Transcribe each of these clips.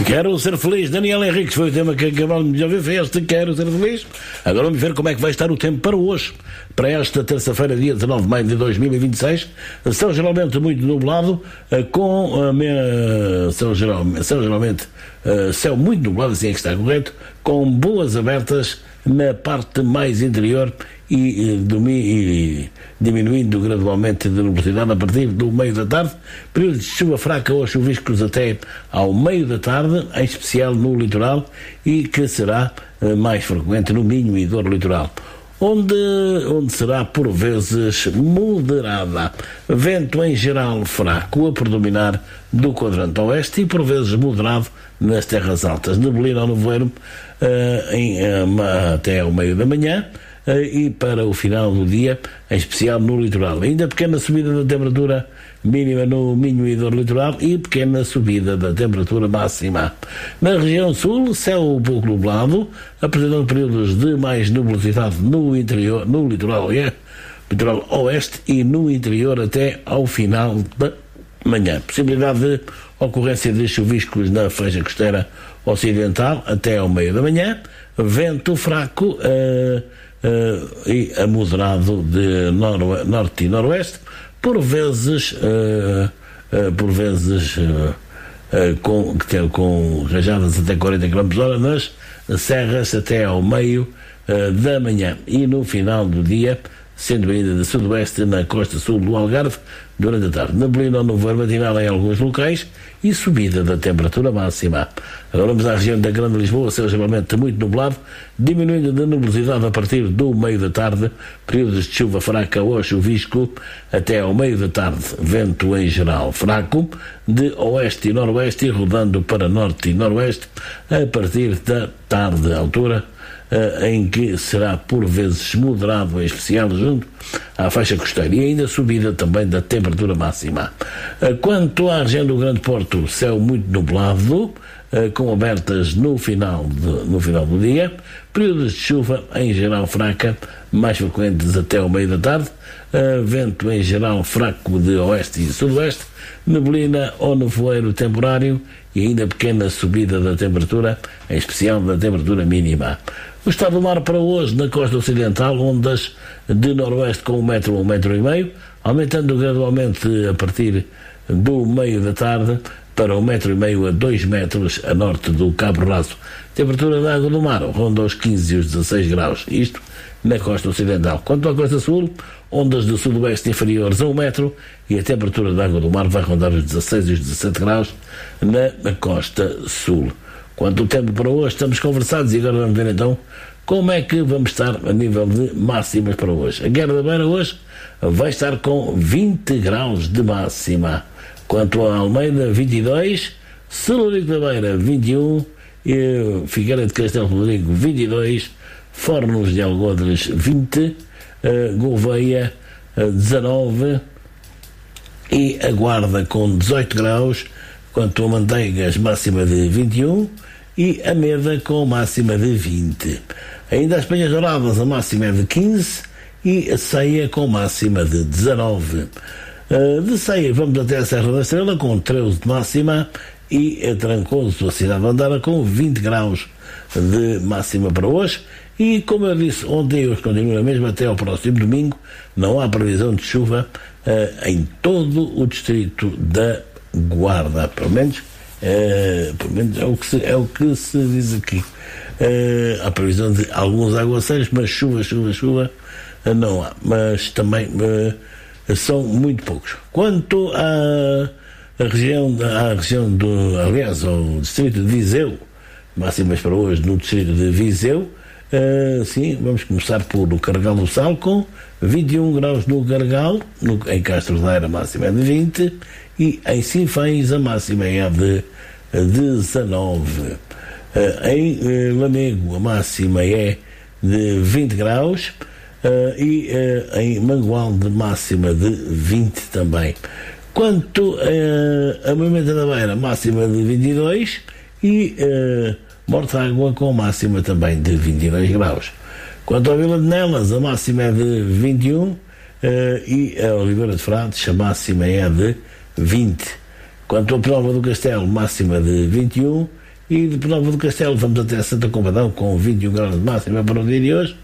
Quero ser feliz, Daniel Henriques, foi o tema que acabamos de ouvir, foi este Quero ser feliz. Agora vamos ver como é que vai estar o tempo para hoje, para esta terça-feira, dia 19 de maio de 2026. Céu geralmente muito nublado, céu muito nublado, assim é que está correto, com boas abertas na parte mais interior e diminuindo gradualmente de nubosidade a partir do meio da tarde, períodos de chuva fraca ou chuviscos até ao meio da tarde, em especial no litoral, e que será mais frequente no Minho e Douro litoral, onde será por vezes moderada, vento em geral fraco a predominar do quadrante oeste e por vezes moderado nas terras altas, neblina ou nevoeiro até ao meio da manhã e para o final do dia, em especial no litoral. Ainda pequena subida da temperatura mínima no Minho e Douro litoral e pequena subida da temperatura máxima. Na região sul, céu pouco nublado, apresentando períodos de mais nubosidade no interior, no litoral oeste e no interior até ao final da manhã. Possibilidade de ocorrência de chuviscos na faixa costeira ocidental até ao meio da manhã, vento fraco e moderado de norte e noroeste, por vezes com rajadas até 40 km/h nas serras até ao meio da manhã e no final do dia, sendo ainda de sudoeste na costa sul do Algarve durante a tarde. Neblina ou nevoeiro matinal em alguns locais e subida da temperatura máxima. Agora vamos à região da Grande Lisboa, céu geralmente muito nublado, diminuindo de nubosidade a partir do meio da tarde, períodos de chuva fraca ou chuvisco até ao meio da tarde, vento em geral fraco, de oeste e noroeste e rodando para norte e noroeste a partir da tarde, altura em que será por vezes moderado, em especial junto à faixa costeira, e ainda subida também da temperatura máxima. Quanto à região do Grande Porto, céu muito nublado, com abertas no final do dia, períodos de chuva em geral fraca, mais frequentes até ao meio da tarde, vento em geral fraco de oeste e sudoeste, neblina ou nevoeiro temporário e ainda pequena subida da temperatura, em especial da temperatura mínima. O estado do mar para hoje, na costa ocidental, ondas de noroeste com 1 metro a 1,5 metros, aumentando gradualmente a partir do meio da tarde para 1,5 metros a 2 metros a norte do Cabo Raso. Temperatura da água do mar ronda os 15 e os 16 graus, isto na costa ocidental. Quanto à costa sul, ondas do sudoeste inferiores a 1 metro e a temperatura da água do mar vai rondar os 16 e os 17 graus na costa sul. Quanto ao tempo para hoje, estamos conversados e agora vamos ver então como é que vamos estar a nível de máximas para hoje. A Guerra da Beira hoje vai estar com 20 graus de máxima. Quanto a Almeida, 22, Celurico da Beira, 21, e Figueira de Castelo Rodrigo, 22, Fornos de Algodres, 20, Gouveia, 19 e a Guarda com 18 graus. Quanto a Manteigas, máxima de 21 e a Meda com máxima de 20. Ainda as Penhas Douradas, a máxima é de 15 e a Ceia com máxima de 19. De Ceia vamos até a Serra da Estrela com 13 de máxima e a Trancoso, a cidade de Andara, com 20 graus de máxima para hoje. E como eu disse ontem, hoje continua mesmo até ao próximo domingo, não há previsão de chuva em todo o distrito da Guarda, pelo menos é o que se diz aqui. Há previsão de alguns aguaceiros, mas chuva não há, mas também são muito poucos. Quanto à região ao distrito de Viseu, máximas para hoje no distrito de Viseu, sim, vamos começar por o Carregal do Sal com 21 graus no Carregal, em Castro Daire a máxima é de 20 e em Sinfãs a máxima é de 19. Em Lamego a máxima é de 20 graus e em Mangualde de máxima de 20 também. Quanto a Moimenta da Beira, máxima de 22 e Mortágua com máxima também de 22 graus. Quanto à Vila de Nelas, a máxima é de 21 e a Oliveira de Frades, a máxima é de 20. Quanto a Penalva do Castelo, máxima de 21 e de Penalva do Castelo vamos até Santa Combadão com 21 graus de máxima para o dia de hoje,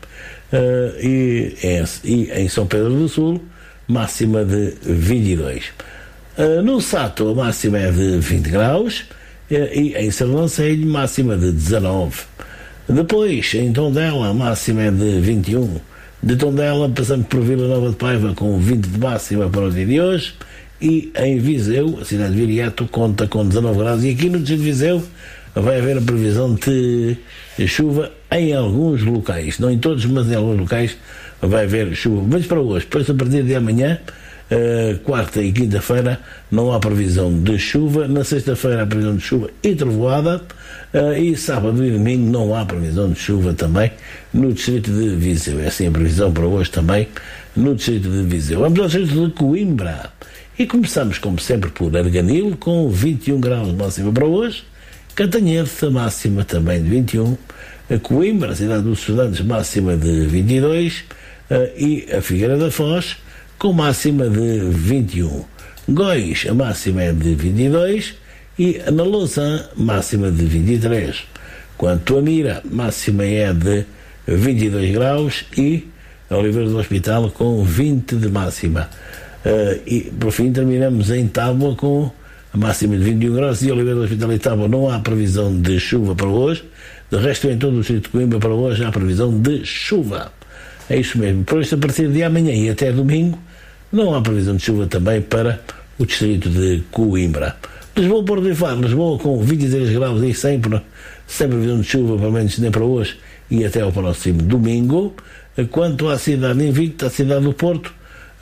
e em São Pedro do Sul máxima de 22. No Sato a máxima é de 20 graus e em Sernancelho máxima de 19. Depois em Tondela a máxima é de 21. De Tondela passamos por Vila Nova de Paiva com 20 de máxima para o dia de hoje, e em Viseu, a cidade de Viriato, conta com 19 graus, e aqui no distrito de Viseu vai haver a previsão de chuva em alguns locais, não em todos, mas em alguns locais vai haver chuva. Mas para hoje, depois a partir de amanhã, quarta e quinta-feira, não há previsão de chuva. Na sexta-feira há previsão de chuva e trovoada, e sábado e domingo não há previsão de chuva também no distrito de Viseu. É assim a previsão para hoje também no distrito de Viseu. Vamos ao distrito de Coimbra e começamos como sempre por Arganil com 21 graus de máxima para hoje, Cantanhede máxima também de 21, Coimbra, a cidade dos estudantes, máxima de 22, e a Figueira da Foz com máxima de 21. Góis, a máxima é de 22, e na Lousã, máxima de 23. Quanto a Mira, máxima é de 22 graus, e a Oliveira do Hospital com 20 de máxima. E por fim terminamos em Tábua com a máxima de 21 graus, e Oliveira do Hospital e Tábua não há previsão de chuva para hoje. De resto, em todo o distrito de Coimbra para hoje há previsão de chuva. É isso mesmo. Por isso, a partir de amanhã e até domingo não há previsão de chuva também para o distrito de Coimbra. Lisboa, Porto e Faro. Lisboa com 23 graus e sem previsão de chuva, pelo menos nem para hoje e até ao próximo domingo. Quanto à cidade invicta, a cidade do Porto,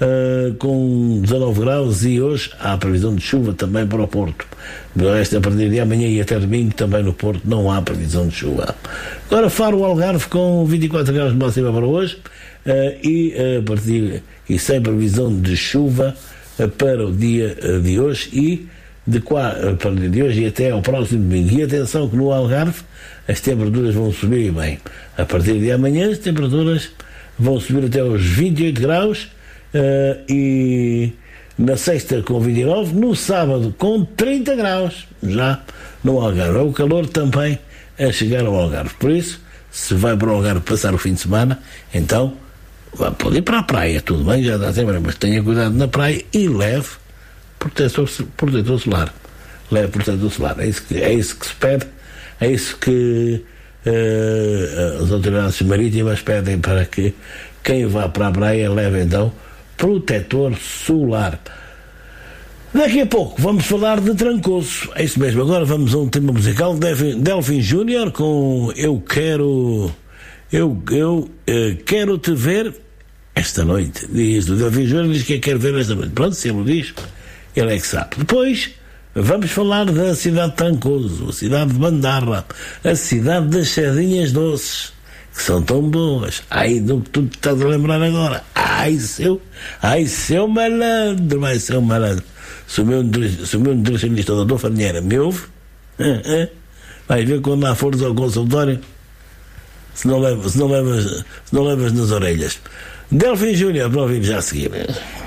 com 19 graus, e hoje há previsão de chuva também para o Porto. Do resto, a partir de amanhã e até domingo também no Porto não há previsão de chuva. Agora Faro, Algarve com 24 graus de máxima para hoje, e sem previsão de chuva para o dia de hoje para o dia de hoje e até ao próximo domingo. E atenção que no Algarve as temperaturas vão subir bem. A partir de amanhã as temperaturas vão subir até aos 28 graus, e na sexta com 29, no sábado com 30 graus já no Algarve. É o calor também a chegar ao Algarve. Por isso, se vai para o Algarve passar o fim de semana, então pode ir para a praia, tudo bem, já dá tempo, mas tenha cuidado na praia e leve protetor solar. Leve protetor solar. É isso que se pede, é isso que as autoridades marítimas pedem, para que quem vá para a praia leve então protetor solar. Daqui a pouco vamos falar de Trancoso. É isso mesmo. Agora vamos a um tema musical. Delfim Júnior com Eu Quero Te Ver Esta Noite. Diz o Delfim Júnior, diz que quer ver esta noite. Pronto, se ele diz, ele é que sabe. Depois vamos falar da cidade de Trancoso, a cidade de Bandarra, a cidade das sardinhas doces, que são tão boas. Ai, do que tu estás a lembrar agora. Ai, seu malandro, vai ser um malandro. Se o meu nutricionista, o doutor Farinheira, me ouve, vai ver quando lá fores ao consultório, se não levas nas orelhas. Delfim Júnior, para ouvir já a seguir.